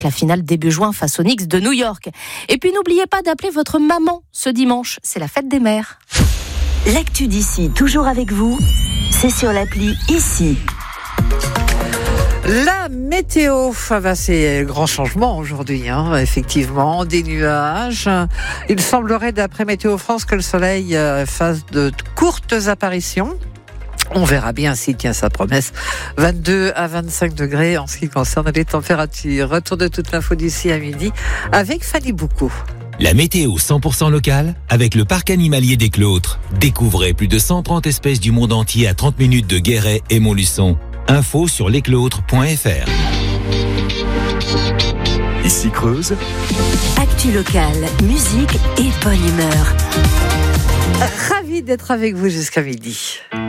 La finale début juin face aux Knicks de New York. Et puis n'oubliez pas d'appeler votre maman ce dimanche, c'est la fête des mères. L'actu d'ici, toujours avec vous, c'est sur l'appli Ici. La météo, c'est grand changement aujourd'hui, effectivement, des nuages. Il semblerait d'après Météo France que le soleil fasse de courtes apparitions. On verra bien s'il tient sa promesse. 22 à 25 degrés en ce qui concerne les températures. Retour de toute l'info d'ici à midi avec Fanny Boucaud. La météo 100% locale avec le parc animalier des Clôtres. Découvrez plus de 130 espèces du monde entier à 30 minutes de Guéret et Montluçon. Info sur lesclôtres.fr. Ici Creuse. Actu locale, musique et bonne humeur. Ravi d'être avec vous jusqu'à midi.